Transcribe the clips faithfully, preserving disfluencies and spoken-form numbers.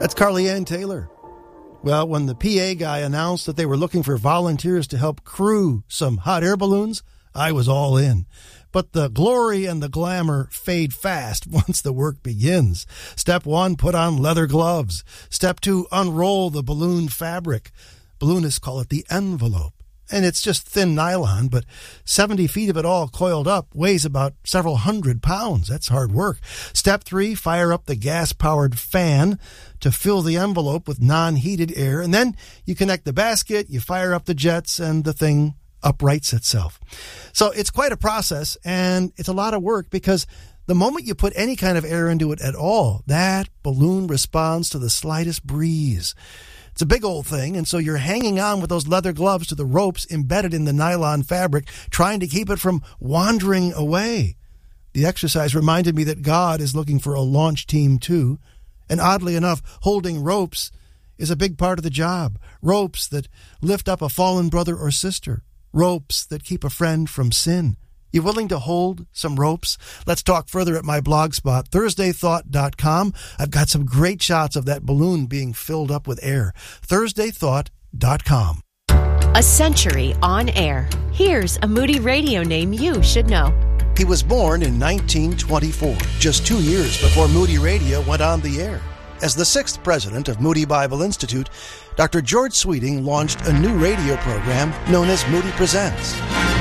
That's Carly Ann Taylor. Well, when the P A guy announced that they were looking for volunteers to help crew some hot air balloons, I was all in. But the glory and the glamour fade fast once the work begins. Step one, put on leather gloves. Step two, unroll the balloon fabric. Balloonists call it the envelope. And it's just thin nylon, but seventy feet of it all coiled up weighs about several hundred pounds. That's hard work. Step three, fire up the gas-powered fan to fill the envelope with non-heated air. And then you connect the basket, you fire up the jets, and the thing uprights itself. So it's quite a process, and it's a lot of work because the moment you put any kind of air into it at all, that balloon responds to the slightest breeze. It's a big old thing, and so you're hanging on with those leather gloves to the ropes embedded in the nylon fabric, trying to keep it from wandering away. The exercise reminded me that God is looking for a launch team too, and oddly enough, holding ropes is a big part of the job. Ropes that lift up a fallen brother or sister. Ropes that keep a friend from sin. You willing to hold some ropes? Let's talk further at my blog spot, thursday thought dot com. I've got some great shots of that balloon being filled up with air. thursday thought dot com. A century on air. Here's a Moody Radio name you should know. He was born in nineteen twenty-four, just two years before Moody Radio went on the air. As the sixth president of Moody Bible Institute, Doctor George Sweeting launched a new radio program known as Moody Presents.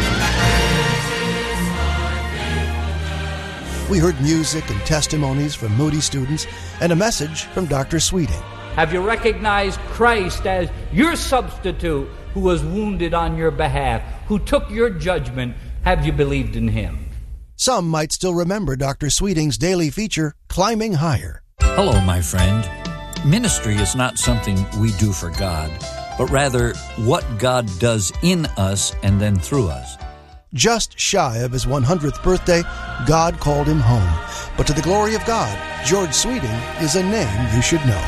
We heard music and testimonies from Moody students and a message from Doctor Sweeting. Have you recognized Christ as your substitute who was wounded on your behalf, who took your judgment? Have you believed in him? Some might still remember Doctor Sweeting's daily feature, Climbing Higher. Hello, my friend. Ministry is not something we do for God, but rather what God does in us and then through us. Just shy of his one hundredth birthday, God called him home. But to the glory of God, George Sweeting is a name you should know.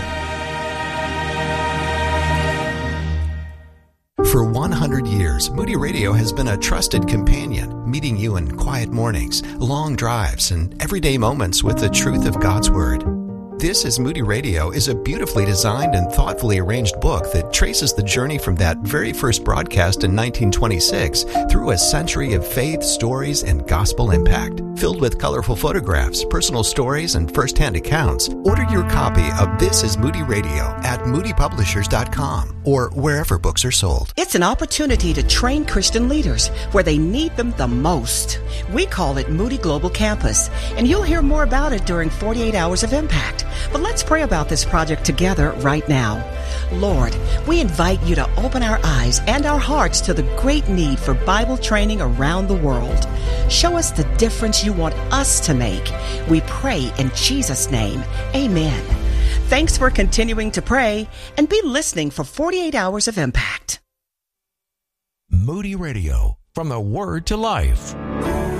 For one hundred years, Moody Radio has been a trusted companion, meeting you in quiet mornings, long drives, and everyday moments with the truth of God's Word. This is Moody Radio is a beautifully designed and thoughtfully arranged book that traces the journey from that very first broadcast in nineteen twenty-six through a century of faith, stories, and gospel impact. Filled with colorful photographs, personal stories, and first-hand accounts, order your copy of This is Moody Radio at moody publishers dot com or wherever books are sold. It's an opportunity to train Christian leaders where they need them the most. We call it Moody Global Campus, and you'll hear more about it during forty-eight Hours of Impact. But let's pray about this project together right now. Lord, we invite you to open our eyes and our hearts to the great need for Bible training around the world. Show us the difference you want us to make. We pray in Jesus' name. Amen. Thanks for continuing to pray and be listening for forty-eight Hours of Impact. Moody Radio, from the Word to Life.